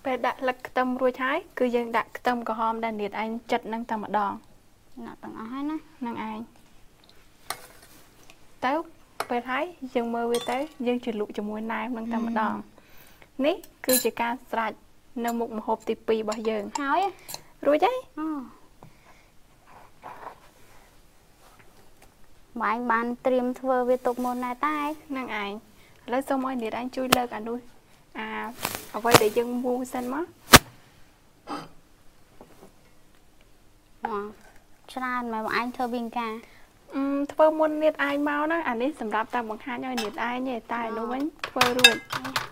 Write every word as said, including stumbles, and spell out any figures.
ពេលដាក់លឹកខ្ទឹមរួចហើយគឺយើងដាក់ខ្ទឹមក្រហមដែលនាងឯងចិត្តនឹងតែម្ដងដាក់ទាំងអស់ហើយណានឹងឯងទៅពេលហើយយើងមើលវាទៅយើងជ្រលក់ជាមួយណែមនឹងតែម្ដងនេះគឺជាការស្រេចនៅមុខម្ហូបទីពីររបស់យើងហើយរួចហើយអូបងបានត្រៀមធ្វើវាទុកមុនណែតែនឹងឯងឥឡូវសូមឲ្យនាងឯងជួយលើកអានោះអាអ្វីដែលយើងមូសិនមកមកច្រើនមកបងឯងធ្វើវិញការអឺធ្វើមុននាងឯងមកណាអានេះសម្រាប់តែបង្ហាញឲ្យនាងឯងទេតែអានោះវិញធ្វើរួច